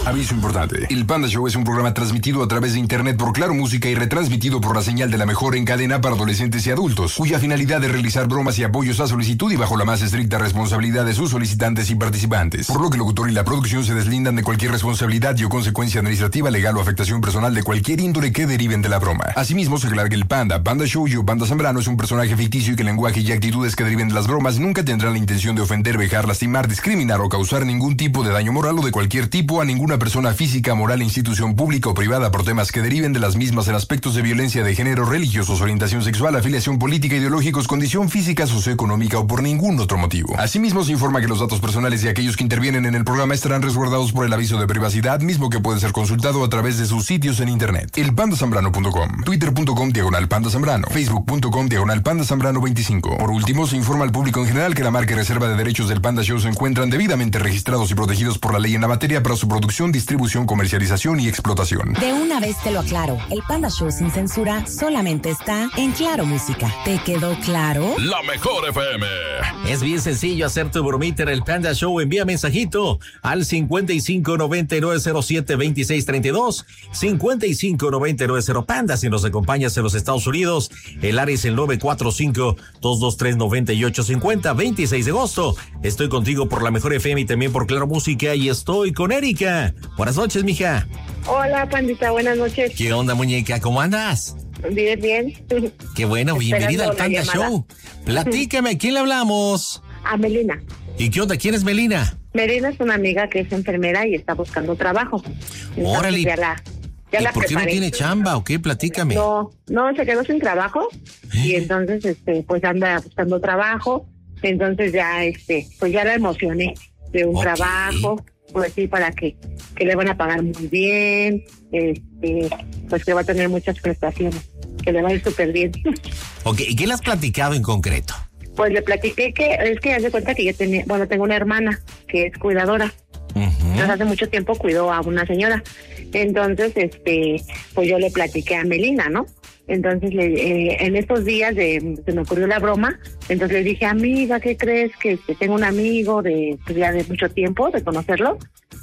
Aviso importante. El Panda Show es un programa transmitido a través de internet por Claro Música y retransmitido por la señal de la mejor en cadena para adolescentes y adultos, cuya finalidad es realizar bromas y apoyos a solicitud y bajo la más estricta responsabilidad de sus solicitantes y participantes. Por lo que el locutor y la producción se deslindan de cualquier responsabilidad y o consecuencia administrativa, legal o afectación personal de cualquier índole que deriven de la broma. Asimismo, se aclara que el Panda Show y Panda Zambrano es un personaje ficticio y que el lenguaje y actitudes que deriven de las bromas nunca tendrán la intención de ofender, vejar, lastimar, discriminar o causar ningún tipo de daño moral o de cualquier tipo a ninguna persona física, moral, institución pública o privada por temas que deriven de las mismas en aspectos de violencia de género, religiosos, orientación sexual, afiliación política, ideológicos, condición física, socioeconómica o por ningún otro motivo. Asimismo, se informa que los datos personales de aquellos que intervienen en el programa estarán resguardados por el aviso de privacidad, mismo que puede ser consultado a través de sus sitios en internet. elpandasambrano.com, twitter.com/pandazambrano, facebook.com/pandazambrano25. Por último, se informa al público en general que la marca y reserva de derechos del Panda Show se encuentran debidamente registrados y protegidos por la ley en la materia para su producción, distribución, comercialización y explotación. De una vez te lo aclaro, el Panda Show sin censura solamente está en Claro Música. ¿Te quedó claro? La mejor FM. Es bien sencillo hacer tu bromita en el Panda Show. Envía mensajito al 5599072632, 5599 Panda. Si nos acompañas en los Estados Unidos, el área es el 945-223-9850. 26 de agosto. Estoy contigo por la mejor FM y también por Claro Música y estoy con Erika. Buenas noches, mija. Hola, Pandita, buenas noches. ¿Qué onda, muñeca? ¿Cómo andas? Bien, bien. Qué bueno, bienvenida al Panda Show. Platícame, ¿a quién le hablamos? A Melina. ¿Y qué onda? ¿Quién es Melina? Melina es una amiga que es enfermera y está buscando trabajo. Entonces, órale. Ya ¿Y la por qué no preparé. tiene chamba o qué? Platícame. No, se quedó sin trabajo y entonces pues anda buscando trabajo. Entonces ya pues ya la emocioné de un trabajo, pues sí, para que le van a pagar muy bien, pues que va a tener muchas prestaciones, que le va a ir súper bien. Ok, ¿y qué le has platicado en concreto? Pues le platiqué que haz de cuenta que yo tengo una hermana que es cuidadora. Entonces hace mucho tiempo cuidó a una señora. Entonces, pues yo le platiqué a Melina, ¿no? Entonces, en estos días se me ocurrió la broma. Entonces le dije, amiga, ¿qué crees? Que tengo un amigo pues ya de mucho tiempo, de conocerlo,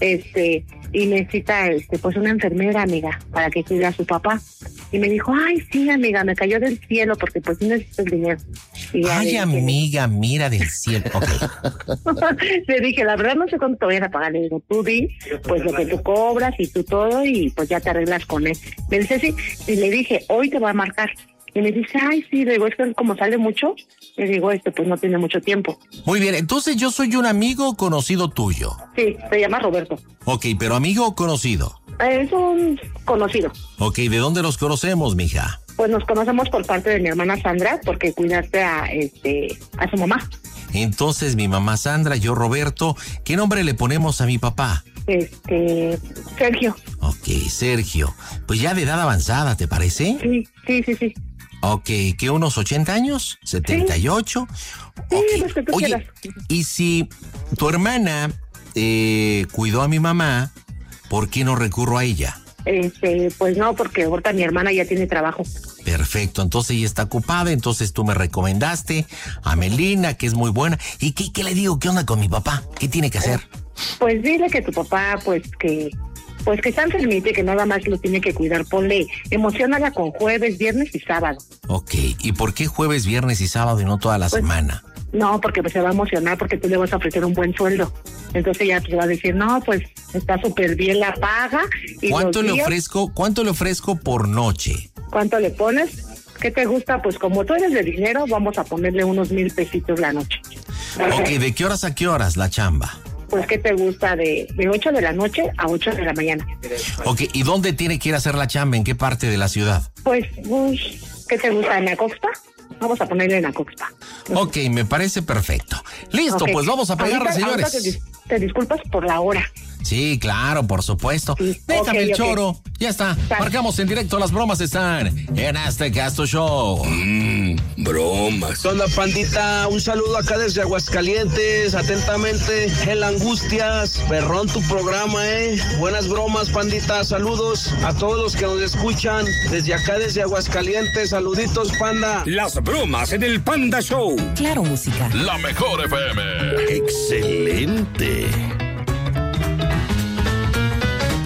y necesita, pues una enfermera, amiga, para que cuide a su papá. Y me dijo, ay, sí, amiga, me cayó del cielo porque pues sí necesito el dinero. Y ay, amiga, mira del cielo. Okay. Le dije, la verdad no sé cuánto te vayan a pagar. Le digo, tú di, pues lo que tú cobras y tú todo, y pues ya te arreglas con él. Me dice, sí. Y le dije, hoy te va a marcar. Y me dice, ay, sí, le digo, es que como sale mucho, le digo, pues no tiene mucho tiempo. Muy bien, entonces yo soy un amigo conocido tuyo. Sí, se llama Roberto. Ok, pero amigo o conocido. Es un conocido. Ok, ¿de dónde nos conocemos, mija? Pues nos conocemos por parte de mi hermana Sandra, porque cuidaste a su mamá. Entonces, mi mamá Sandra, yo Roberto. ¿Qué nombre le ponemos a mi papá? Sergio. Ok, Sergio. Pues ya de edad avanzada, ¿te parece? Sí. Ok, ¿qué, unos 80 años? ¿78? Sí, okay. Los que tú Oye, quieras. y si tu hermana cuidó a mi mamá, ¿por qué no recurro a ella? Pues no, porque ahorita mi hermana ya tiene trabajo. Perfecto, entonces ella está ocupada, entonces tú me recomendaste a Melina, que es muy buena. ¿Y qué le digo? ¿Qué onda con mi papá? ¿Qué tiene que hacer? Pues dile que tu papá, pues que está enfermito y que nada más lo tiene que cuidar. Ponle, emociónala con jueves, viernes y sábado. Ok, ¿y por qué jueves, viernes y sábado y no toda la semana? No, porque pues se va a emocionar porque tú le vas a ofrecer un buen sueldo. Entonces ella pues va a decir, no, pues está súper bien la paga. Y ¿Cuánto le ofrezco por noche? ¿Cuánto le pones? ¿Qué te gusta? Pues como tú eres de dinero, vamos a ponerle unos 1,000 pesitos la noche. Ok, ¿de qué horas a qué horas la chamba? Pues, ¿qué te gusta? De 8 de la noche a 8 de la mañana. Ok, ¿y dónde tiene que ir a hacer la chamba? ¿En qué parte de la ciudad? Pues, ¿qué te gusta? ¿En Acoxpa? Vamos a ponerle en Acoxpa. Ok, me parece perfecto. Listo, okay. Pues vamos a pegarle, señores. Ahorita te disculpas por la hora. Sí, claro, por supuesto. Sí. Déjame el choro. Ya está. Marcamos en directo. Las bromas están en Hazte Caso Show. Bromas. Hola, pandita. Un saludo acá desde Aguascalientes. Atentamente, El Angustias. Perrón tu programa, Buenas bromas, pandita. Saludos a todos los que nos escuchan desde acá, desde Aguascalientes. Saluditos, panda. Las bromas en el Panda Show. Claro Música. La mejor FM. Excelente.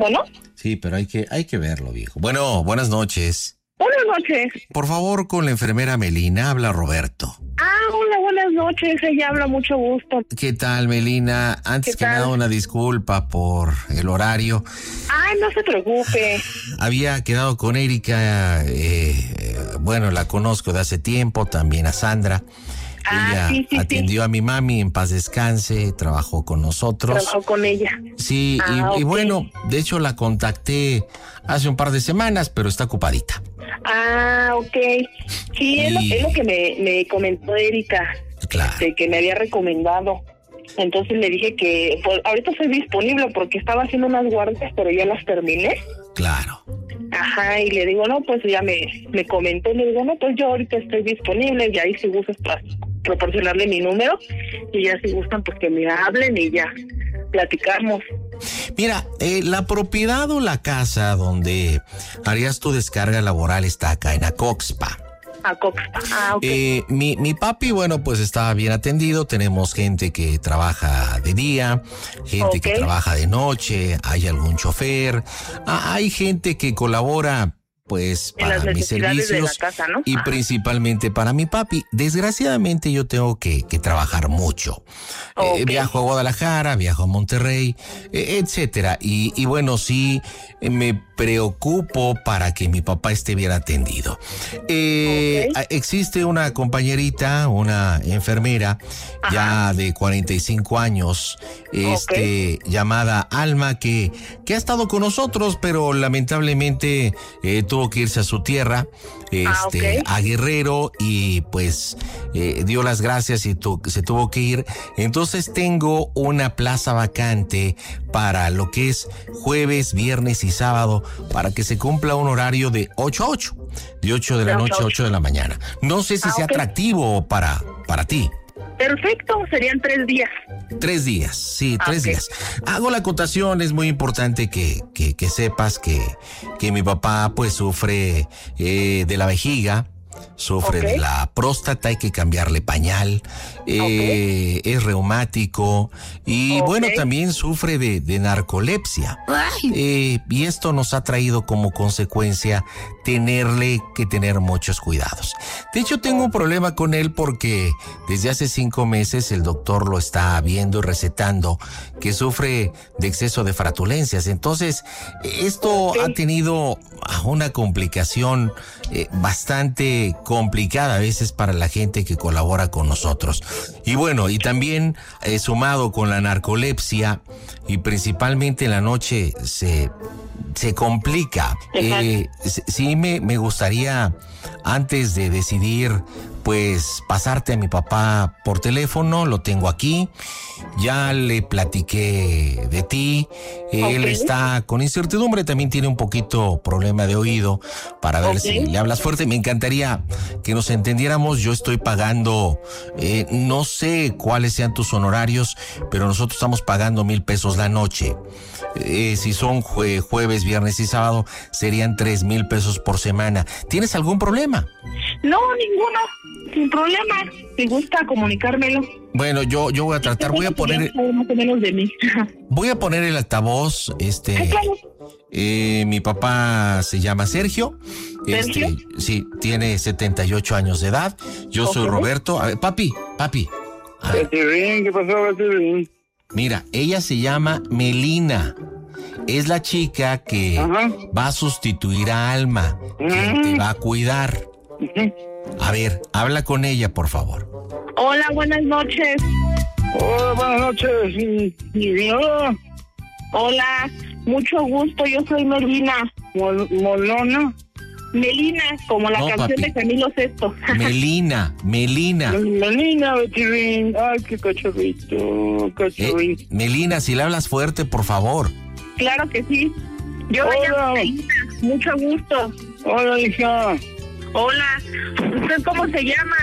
Bueno. Sí, pero hay que verlo, viejo. Bueno, buenas noches. Buenas noches. Por favor, con la enfermera Melina, habla Roberto. Hola, buenas noches. Ella habla, mucho gusto. ¿Qué tal, Melina? Antes que nada, una disculpa por el horario. Ay, no se preocupe. Había quedado con Erika, bueno, la conozco de hace tiempo, también a Sandra. Ella atendió a mi mami, en paz descanse, trabajó con nosotros. Trabajó con ella. Sí, y bueno, de hecho la contacté hace un par de semanas, pero está ocupadita. Ok. Sí, es lo que me comentó Erika. Claro. Que me había recomendado. Entonces le dije que pues, ahorita estoy disponible porque estaba haciendo unas guardias, pero ya las terminé. Claro. Ajá, y le digo, no, pues ya me comentó, y le digo, no, pues yo ahorita estoy disponible, y ahí si gustas para proporcionarle mi número, y ya si gustan, pues que me hablen y ya platicamos. Mira, la propiedad o la casa donde harías tu descarga laboral está acá en Acoxpa. Ok. Mi papi, bueno, pues estaba bien atendido. Tenemos gente que trabaja de día, gente que trabaja de noche, hay algún chofer, hay gente que colabora pues para mis servicios de la casa, ¿no? Y principalmente para mi papi. Desgraciadamente yo tengo que trabajar mucho. Viajo a Guadalajara, viajo a Monterrey, etcétera. Y bueno, sí me preocupo para que mi papá esté bien atendido. Existe una compañerita, una enfermera, ya de 45 años, llamada Alma, que ha estado con nosotros, pero lamentablemente tuvo que irse a su tierra, a Guerrero, y pues dio las gracias y se tuvo que ir. Entonces tengo una plaza vacante para lo que es jueves, viernes y sábado, para que se cumpla un horario de 8 a 8, de 8 de la noche a 8 de la mañana. No sé si sea atractivo para ti. Perfecto, serían 3 días. 3 días, sí, 3 días. Hago la acotación, es muy importante que sepas que mi papá pues sufre de la vejiga, sufre de la próstata, hay que cambiarle pañal, es reumático y bueno, también sufre de narcolepsia. Y esto nos ha traído como consecuencia tenerle que tener muchos cuidados. De hecho, tengo un problema con él porque desde hace 5 meses el doctor lo está viendo y recetando que sufre de exceso de flatulencias. Entonces, esto ha tenido una complicación bastante complicada a veces para la gente que colabora con nosotros. Y bueno, y también sumado con la narcolepsia y principalmente en la noche se complica. Sí me gustaría, antes de decidir, pues pasarte a mi papá por teléfono, lo tengo aquí, ya le platiqué de ti, él está con incertidumbre, también tiene un poquito problema de oído, para ver si le hablas fuerte. Me encantaría que nos entendiéramos. Yo estoy pagando, no sé cuáles sean tus honorarios, pero nosotros estamos pagando 1,000 pesos la noche. Si son jueves, viernes y sábado, serían 3,000 pesos por semana. ¿Tienes algún problema? No, ninguno. Sin problema. Si gusta comunicármelo. Bueno, yo voy a tratar, voy a poner el altavoz, mi papá se llama Sergio. ¿Sergio? Sí, tiene 78 años de edad. Yo soy Roberto. A ver, papi. A ver. ¿Qué pasó, Batilín? Mira, ella se llama Melina. Es la chica que va a sustituir a Alma, que te va a cuidar. A ver, habla con ella, por favor. Hola, buenas noches. Hola, buenas noches. Hola. Hola, mucho gusto. Yo soy Melina. ¿Molona? Melina, como la canción papi. de Camilo Sesto. Melina. Melina, Batilín. Ay, qué cachorrito. Melina, si le hablas fuerte, por favor. Claro que sí. Yo me llamo Melina. Mucho gusto. Hola, hija. Hola. ¿Usted cómo se llama?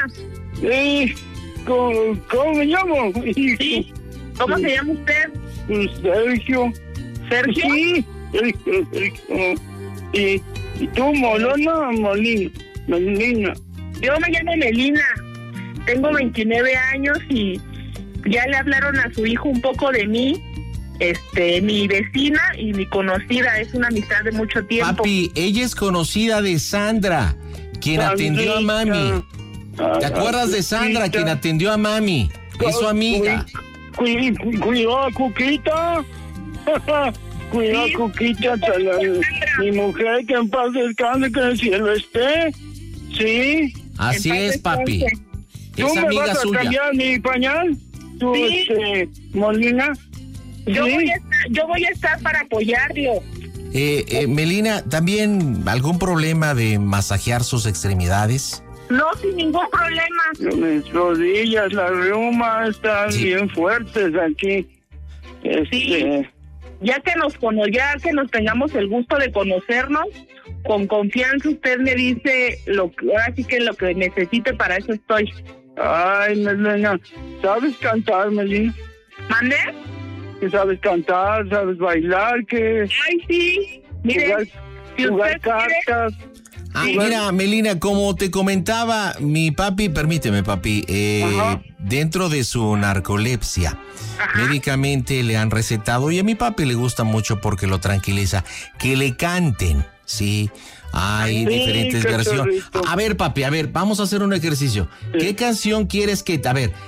¿Cómo me llamo? Sí. ¿Cómo se llama usted? Sergio. ¿Sergio? Sí, Sergio. ¿Y tú, Molona o Melina? Yo me llamo Melina. Tengo 29 años y ya le hablaron a su hijo un poco de mí. mi vecina y mi conocida, es una amistad de mucho tiempo. Papi, ella es conocida de Sandra, quien atendió a mami. ¿Te acuerdas de Sandra, quien atendió a mami? Es su amiga. Cuidado, Cuquita. Cuidado, sí, Cuquita. Mi mujer, que en paz descanse, que en el cielo esté. Sí. Así es, papi. Es amiga suya. ¿Tú me vas a cambiar mi pañal? ¿Tú, sí, Molina? Yo voy a estar para apoyarlo. Melina, ¿también algún problema de masajear sus extremidades? No, sin ningún problema. Mis rodillas, la reuma están bien fuertes aquí. Sí. Ya que nos tengamos el gusto de conocernos, con confianza usted me dice ahora sí que lo que necesite, para eso estoy. Ay, Melina, ¿sabes cantar, Melina? ¿Mandé? ¿Que sabes cantar, sabes bailar, que... Ay, sí. Mire, jugar cartas. Mira, Melina, como te comentaba, mi papi, permíteme, papi, dentro de su narcolepsia, médicamente le han recetado, y a mi papi le gusta mucho porque lo tranquiliza, que le canten, ¿sí? Hay diferentes versiones. A ver, papi, vamos a hacer un ejercicio. Sí. ¿Qué canción quieres que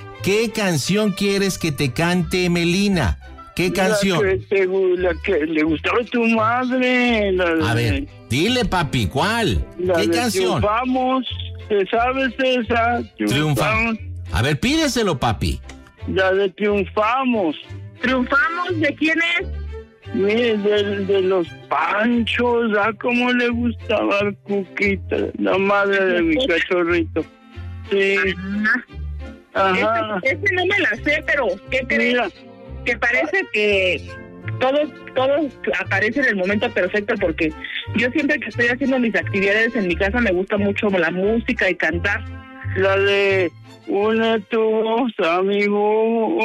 te cante Melina? ¿Qué canción? La que le gustaba a tu madre. A ver, dile, papi, ¿cuál? ¿Qué canción? Triunfamos, ¿te sabes esa? Triunfamos. A ver, pídeselo, papi. La de Triunfamos. ¿Triunfamos? ¿De quién es? Mire, de los Panchos, ¿cómo le gustaba a Cuquita? La madre de mi cachorrito. Sí. Ajá. Ese no me la sé, pero ¿qué crees? Mira, que parece que todo aparece en el momento perfecto, porque yo siempre que estoy haciendo mis actividades en mi casa me gusta mucho la música y cantar. La de une tu voz, amigo,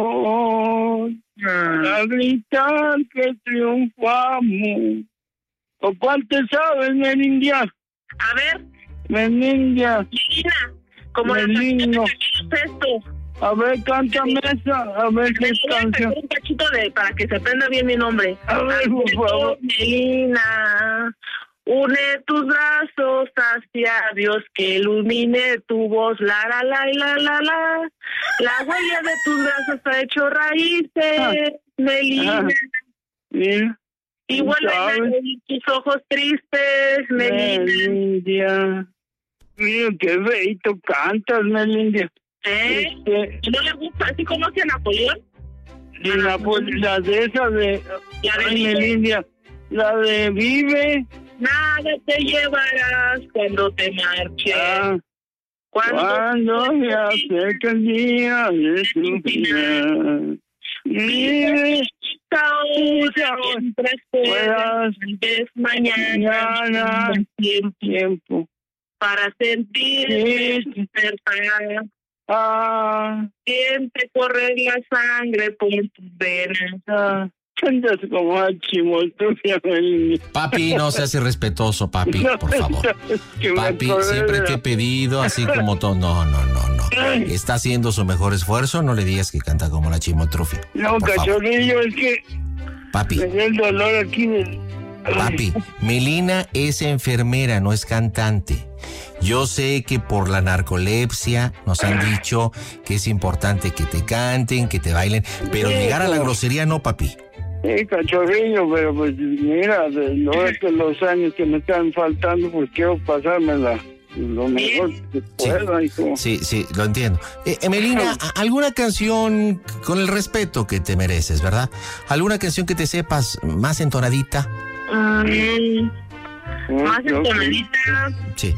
a gritar que triunfamos. ¿O cuál te sabes, Melindia? A ver. Melindia. Melina, como Melino. Esto. A ver, cántame esa, a ver qué canción. Un cachito para que se aprenda bien mi nombre. A ver, por favor. Melina, une tus brazos hacia Dios, que ilumine tu voz, la. La huella de tus brazos ha hecho raíces, Melina. Mira. Y vuelven a ver tus ojos tristes, Melina. Mira, qué feito cantas, Melindia. ¿No le gusta así como hacia Napoleón? La de esa de... Melindia. La de Vive. Nada te llevarás cuando te marches. Cuando se acerca el día de tu final. Vive. Siempre esperas mañana. Tiempo. Para sentir despertar. Siempre correr la sangre por tus venas. Cantas como a Chimoltrufia, Melina. Papi, no seas irrespetuoso, papi, por favor. Papi, siempre te he pedido así como todo. No. Está haciendo su mejor esfuerzo, no le digas que canta como la Chimoltrufia. No, cachorrillo, es que... Papi. Me da el dolor aquí. Papi, Melina es enfermera, no es cantante. Yo sé que por la narcolepsia nos han dicho que es importante que te canten, que te bailen, pero llegar a la grosería no, papi. Sí, cachorrillo, pero pues mira, no es que los años que me están faltando, pues quiero pasármela lo mejor que pueda, hijo. Sí, lo entiendo. Melina, ¿alguna canción con el respeto que te mereces, verdad? ¿Alguna canción que te sepas más entonadita? Más entonadita. Sí.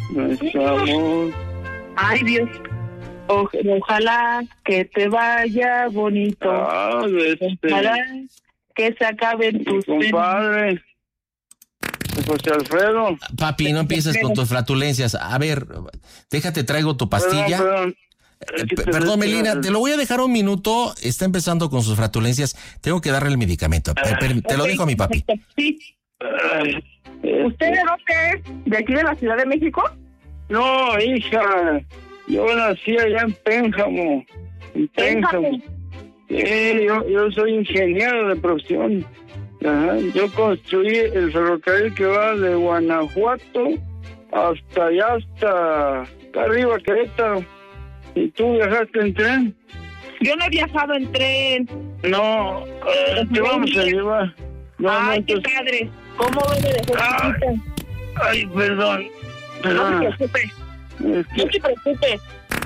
Ay, Dios. Ojalá que te vaya bonito. Ojalá que se acaben tus compadre. José Alfredo. Papi, no empieces con tus flatulencias. A ver, déjate, traigo tu pastilla. Perdón, Melina, te lo voy a dejar un minuto. Está empezando con sus flatulencias. Tengo que darle el medicamento. Te lo dejo a mi papi. Sí. ¿Usted de dónde es? ¿De aquí de la Ciudad de México? No, hija. Yo nací allá en Pénjamo. Yo soy ingeniero de profesión. Ajá. Yo construí el ferrocarril que va de Guanajuato hasta allá, hasta arriba, Querétaro. ¿Y tú viajaste en tren? Yo no he viajado en tren. No, te vamos a llevar. No, ay, no, qué entonces... padre. ¿Cómo debe de ser? Ay, perdón. No te preocupes. No te preocupes.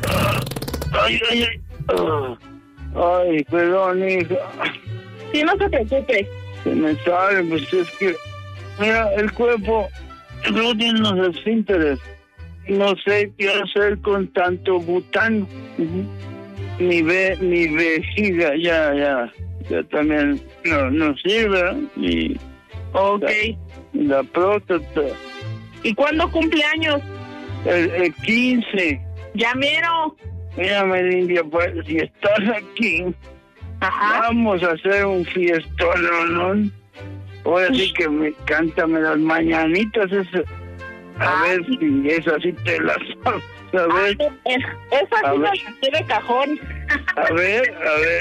Ay, perdón, hija. Sí, no se preocupe. Se me sale, pues es que... Mira, el cuerpo no tiene los esfínteres. No sé qué hacer con tanto butano. Mi vejiga ya también no sirve. Y ok. La próstata. ¿Y cuándo cumple años? El 15. Ya mero. Mira, Melindia, pues si estás aquí, ajá, vamos a hacer un fiestón, ¿no? Ahora sí que cántame las mañanitas, a ver si esa sí te las sabes. A ver. Esa sí me la tiene cajón. A ver.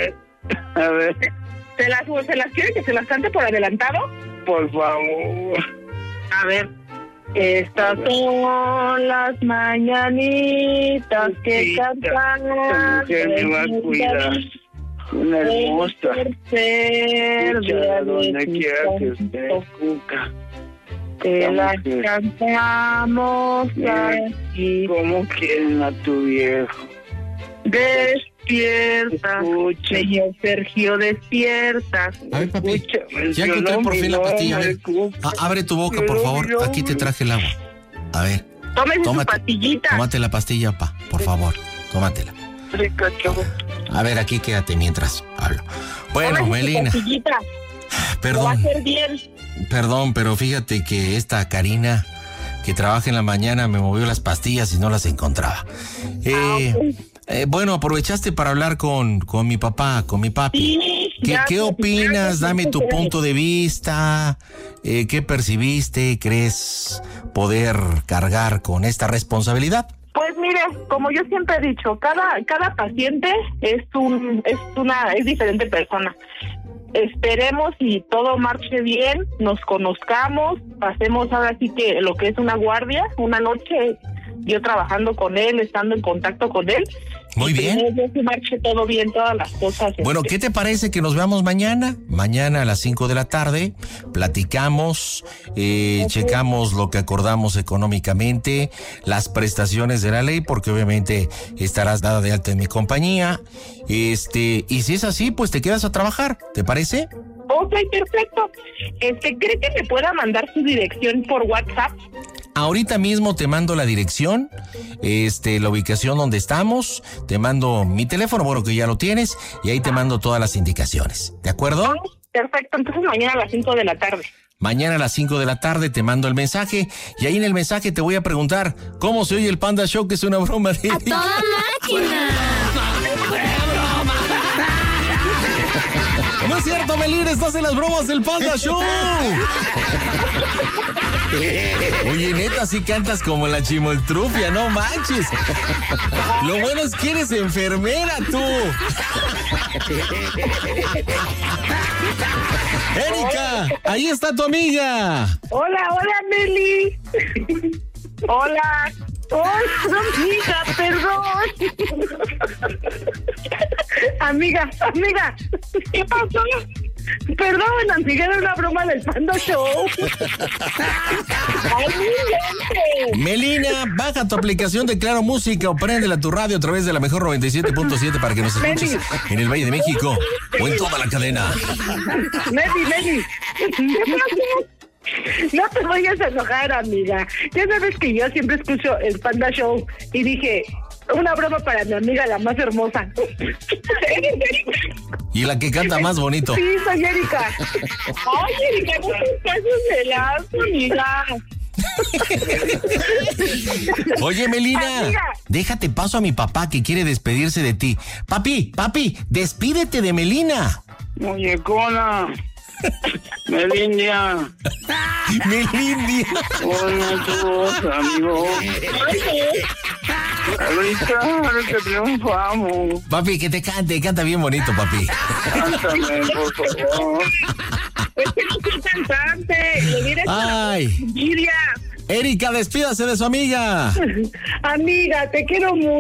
¿Se las quiere que se las cante por adelantado? Por favor. A ver. Estas son las mañanitas que cantan. Esta mujer me va a cuidar. Una hermosa. Escucha donde quiera que esté, Cuca. Te las cantamos aquí. ¿Cómo quieren a tu viejo? Despierta. Escucha. Señor Sergio, despierta. A ver, papi, ya yo encontré no, por fin la pastilla. A ver, Cuca. abre tu boca, por favor. Aquí te traje el agua. A ver, Tómese su pastillita. Tómate la pastilla, pa, por favor. Tómatela. Rica, chavo. A ver, aquí quédate mientras hablo. Bueno, Tómese su Melina. pastillita. Lo va a Perdón. hacer bien. Perdón, pero fíjate que esta Karina que trabaja en la mañana me movió las pastillas y no las encontraba. Bueno, aprovechaste para hablar con mi papá, con mi papi. Sí, ¿Qué opinas? Dame tu punto de vista. ¿Qué percibiste? ¿Crees poder cargar con esta responsabilidad? Pues mire, como yo siempre he dicho, cada paciente es diferente persona. Esperemos y todo marche bien, nos conozcamos, pasemos ahora sí que lo que es una guardia, una noche, yo trabajando con él, estando en contacto con él. Muy bien. Que marche todo bien, todas las cosas. Bueno, ¿qué te parece que nos veamos mañana? Mañana a las 5 de la tarde, platicamos, checamos lo que acordamos económicamente, las prestaciones de la ley, porque obviamente estarás dada de alta en mi compañía. Y si es así, pues te quedas a trabajar, ¿te parece? Ok, perfecto. ¿Cree que me pueda mandar su dirección por WhatsApp? Ahorita mismo te mando la dirección, la ubicación donde estamos, te mando mi teléfono, bueno, que ya lo tienes, y ahí te mando todas las indicaciones, ¿de acuerdo? Perfecto, entonces mañana a las 5 de la tarde. Mañana a las 5 de la tarde te mando el mensaje, y ahí en el mensaje te voy a preguntar cómo se oye el Panda Show, que es una broma de... ¡A toda máquina! No es cierto, Melina, estás en las bromas del Panda Show. Oye, neta, sí cantas como la Chimoltrufia, no manches. Lo bueno es que eres enfermera, tú. Erika, ahí está tu amiga. Hola, Meli. Hola. Hola, amiga, perdón. Amiga. ¿Qué pasó? Perdón, amiga, era una broma del Panda Show. Ay, Melina, baja tu aplicación de Claro Música o préndela a tu radio a través de la mejor 97.7 para que nos escuches en el Valle de México o en toda la cadena. Meli. ¿Qué pasó? No te vayas a enojar, amiga. Ya sabes que yo siempre escucho el Panda Show y dije, una broma para mi amiga, la más hermosa. Y la que canta más bonito. Sí, soy Erika. Ay, Erika, no te pases de lazo, amiga. Oye, Melina, amiga, déjate paso a mi papá que quiere despedirse de ti. Papi, despídete de Melina. Muñecona. Melindia. Melindia. Hola, tu voz, amigo. Ahorita que triunfamos. Papi, que te canta bien bonito, papi. Cántame, por favor. Es que no soy cantante. Le diré Ay. Lidia. Erika, despídase de su amiga. Amiga, te quiero mucho.